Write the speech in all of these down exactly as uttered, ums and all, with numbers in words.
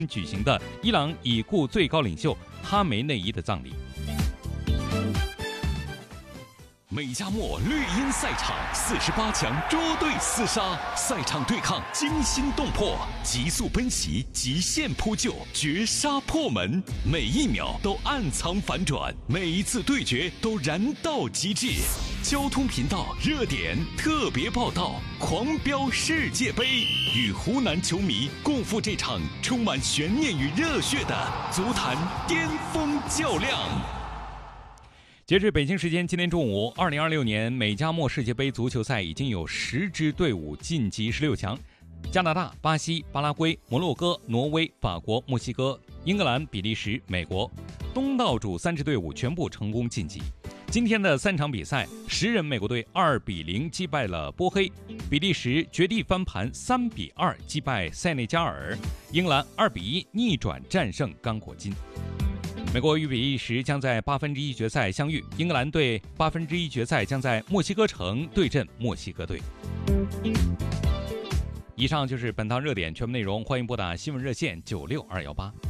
举行的伊朗已故最高领袖哈梅内伊的葬礼。 美加墨绿茵赛场四十八强捉对厮杀，赛场对抗惊心动魄，急速奔袭，极限扑救，绝杀破门，每一秒都暗藏反转，每一次对决都燃到极致。交通频道热点特别报道，狂飙世界杯，与湖南球迷共赴这场充满悬念与热血的足坛巅峰较量。 截至北京时间今天中午，二零二六年美加墨世界杯足球赛已经有十支队伍晋级十六强，加拿大、巴西、巴拉圭、摩洛哥、挪威、法国、墨西哥、英格兰、比利时、美国，东道主三支队伍全部成功晋级。今天的三场比赛，十人美国队二比零击败了波黑，比利时绝地翻盘三比二击败塞内加尔，英格兰二比一逆转战胜刚果金。美国与比利时将在八分之一决赛相遇，英格兰队八分之一决赛将在墨西哥城对阵墨西哥队。以上就是本堂热点全部内容，欢迎拨打新闻热线九六二幺八。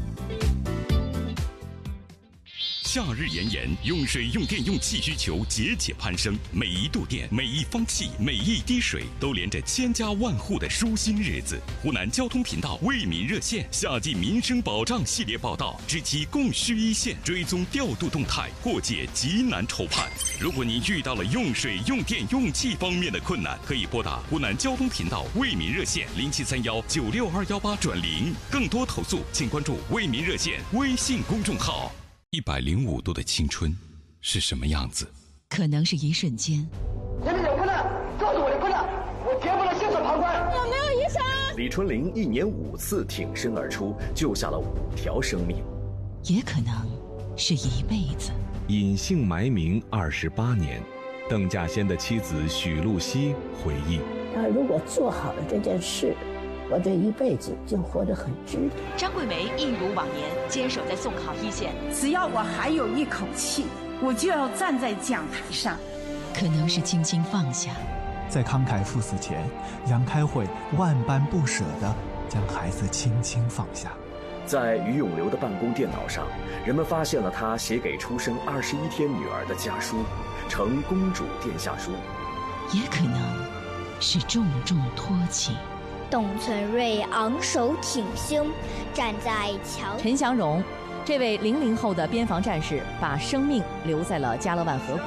夏日炎炎，用水、用电、用气需求节节攀升，每一度电、每一方气、每一滴水，都连着千家万户的舒心日子。湖南交通频道为民热线夏季民生保障系列报道，知其供需一线，追踪调度动态，过界急难筹判。如果您遇到了用水、用电、用气方面的困难，可以拨打湖南交通频道为民热线零七三幺九六二幺八转零。更多投诉，请关注为民热线微信公众号。一百零五度的青春是什么样子？ 可能是一瞬间。 这里有困难，告诉我的困难，我绝不能袖手旁观。 有没有医生？ 李春玲一年五次挺身而出，救下了五条生命。 也可能是一辈子。 隐姓埋名二十八年，邓稼先的妻子许露西回忆： 他如果做好了这件事，我这一辈子就活得很值得。 张桂梅一如往年坚守在送考一线， 只要我还有一口气，我就要站在讲台上。 可能是轻轻放下， 在慷慨赴死前，杨开慧万般不舍地将孩子轻轻放下。 在于永流的办公电脑上，人们发现了他写给出生二十一天女儿的家书，呈公主殿下书。 也可能是重重托起。 董存瑞昂首挺胸，站在桥。 陈祥荣，这位零零后的边防战士，把生命留在了加勒万河谷。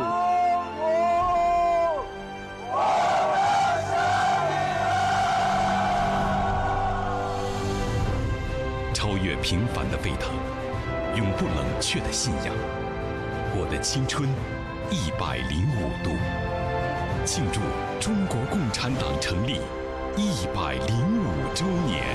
超越平凡的沸腾，永不冷却的信仰。我的青春一百零五度，庆祝中国共产党成立一百零五周年。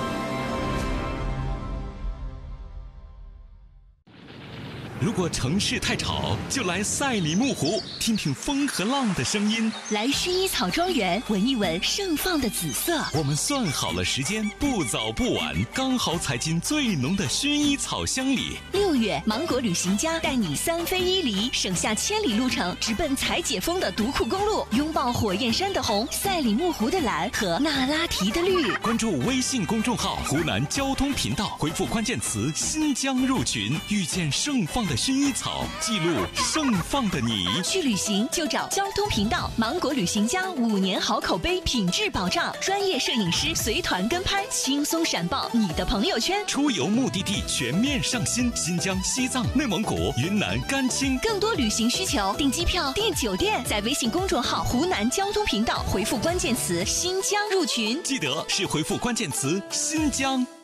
如果城市太吵，就来赛里木湖，听听风和浪的声音。 来薰衣草庄园，闻一闻盛放的紫色。 我们算好了时间，不早不晚，刚好踩进最浓的薰衣草香里。 六月，芒果旅行家带你三飞一离，省下千里路程，直奔采解封的独库公路，拥抱火焰山的红、赛里木湖的蓝和那拉提的绿。 关注微信公众号湖南交通频道，回复关键词新疆入群，遇见盛放的薰衣草，记录盛放的你。 去旅行就找交通频道，芒果旅行家五年好口碑，品质保障，专业摄影师随团跟拍，轻松闪爆你的朋友圈。 出游目的地全面上新，新疆、西藏、内蒙古、云南、甘青。 更多旅行需求，订机票、订酒店，在微信公众号湖南交通频道回复关键词新疆入群， 记得是回复关键词新疆。